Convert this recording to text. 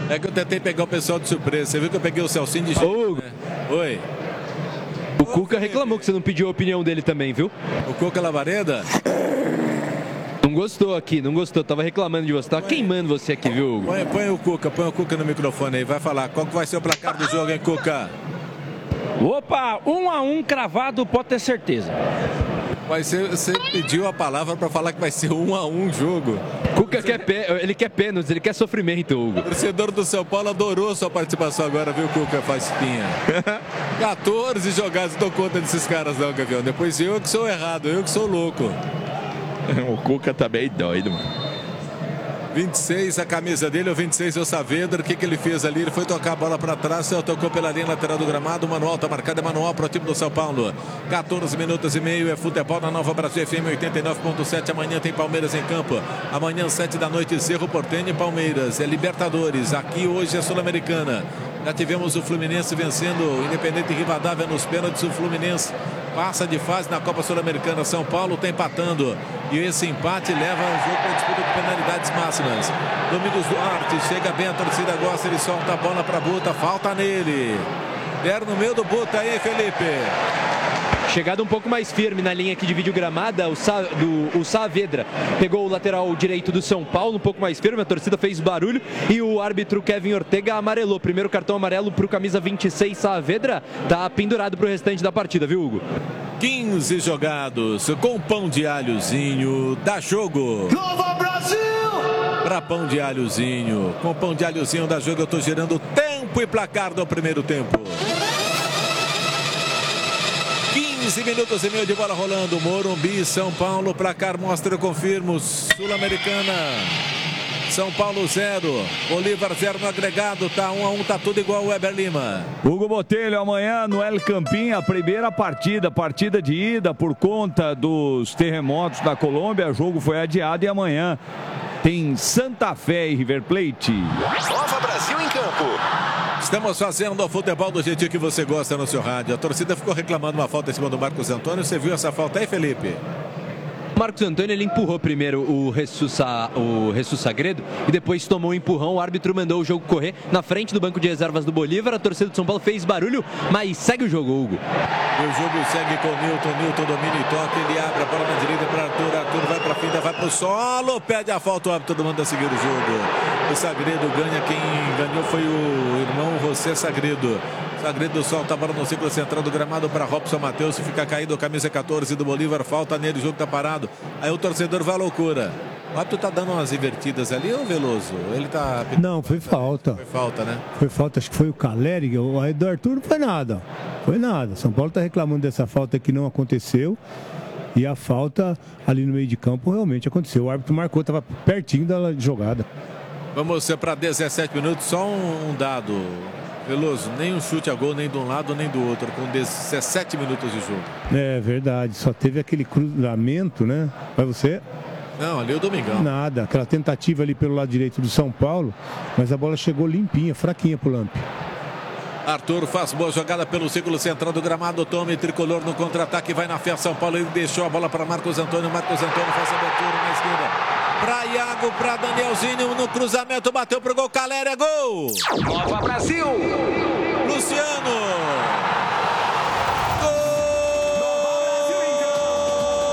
É que eu tentei pegar o pessoal de surpresa. Você viu que eu peguei o Celcinho de Hugo. né? Oi. O Cuca reclamou que você não pediu a opinião dele também, viu? O Cuca Lavareda? Não gostou aqui, não gostou. Tava reclamando de você. Tava queimando você aqui, viu, Hugo? Põe o Cuca no microfone aí. Vai falar. Qual que vai ser o placar do jogo, hein, Cuca? Opa, 1-1 cravado, pode ter certeza. Mas você pediu a palavra para falar que vai ser 1-1 o jogo. Cuca ele quer pênaltis, ele quer sofrimento, Hugo. O torcedor do São Paulo adorou a sua participação agora, viu, Cuca Faspinha? 14 jogadas, não dou conta desses caras não, campeão. Depois eu que sou errado, eu que sou louco. O Cuca tá bem doido, mano. 26 a camisa dele, o 26 é o Saavedra. O que ele fez ali? Ele foi tocar a bola para trás, tocou pela linha lateral do gramado. O manual tá marcado, é manual para o time do São Paulo. 14 minutos e meio, é futebol na Nova Brasil FM 89.7. Amanhã tem Palmeiras em campo. Amanhã, 7 da noite, Cerro Porteño e Palmeiras. É Libertadores. Aqui hoje é Sul-Americana. Já tivemos o Fluminense vencendo o Independente Rivadavia nos pênaltis. O Fluminense passa de fase na Copa Sul-Americana. São Paulo está empatando. E esse empate leva o jogo para a disputa de penalidades máximas. Domingos Duarte chega bem, a torcida gosta, ele solta a bola para Buta, falta nele. Deram no meio do Buta aí, Felipe. Chegada um pouco mais firme na linha que divide o gramado, o Saavedra pegou o lateral direito do São Paulo, um pouco mais firme, a torcida fez barulho e o árbitro Kevin Ortega amarelou. Primeiro cartão amarelo para o camisa 26, Saavedra, tá pendurado para o restante da partida, viu, Hugo? 15 jogados com pão de alhozinho, dá jogo. Nova Brasil! Para pão de alhozinho, com pão de alhozinho dá jogo, eu tô gerando tempo e placar do primeiro tempo. 15 minutos e meio de bola rolando. Morumbi, São Paulo. Placar mostra, eu confirmo. Sul-Americana. São Paulo 0. Bolívar 0 no agregado. Tá 1-1, tá tudo igual o Weber Lima. Hugo Botelho, amanhã no El Campín, a primeira partida de ida por conta dos terremotos da Colômbia. O jogo foi adiado e amanhã tem Santa Fé e River Plate. Nova Brasil em campo. Estamos fazendo o futebol do jeitinho que você gosta no seu rádio. A torcida ficou reclamando uma falta em cima do Marcos Antônio. Você viu essa falta aí, Felipe? Marcos Antônio, ele empurrou primeiro o Jesus Sagredo e depois tomou um empurrão. O árbitro mandou o jogo correr na frente do banco de reservas do Bolívar. A torcida do São Paulo fez barulho, mas segue o jogo, Hugo. E o jogo segue com o Nilton domina e toca. Ele abre a bola na direita para Arthur. Arthur vai para a finta, vai para o solo. Pede a falta, o árbitro manda seguir o jogo. O Sagredo ganha. Quem ganhou foi o irmão José Sagredo. Sagredo solta a bola no círculo central do gramado para Robson Matheus. Fica caído, camisa 14 do Bolívar. Falta nele, o jogo tá parado. Aí o torcedor vai à loucura. O árbitro tá dando umas invertidas ali, ô Veloso? Ele tá... Não, foi falta. Foi falta, né? Foi falta, acho que foi o Caleri. Aí do Arthur não foi nada. Foi nada. São Paulo tá reclamando dessa falta que não aconteceu. E a falta ali no meio de campo realmente aconteceu. O árbitro marcou, tava pertinho da jogada. Vamos para 17 minutos, só um dado. Veloso, nem um chute a gol, nem de um lado, nem do outro, com 17 minutos de jogo. É verdade, só teve aquele cruzamento, né? Mas você... Não, ali é o Domingão. Nada, aquela tentativa ali pelo lado direito do São Paulo, mas a bola chegou limpinha, fraquinha pro Lamp. Arthur faz boa jogada pelo círculo central do gramado, tome tricolor no contra-ataque, vai na fé São Paulo, ele deixou a bola para Marcos Antônio faz a abertura na esquerda. Para Iago, para Danielzinho, no cruzamento, bateu pro gol, Caleri, é gol! Nova Brasil! Luciano!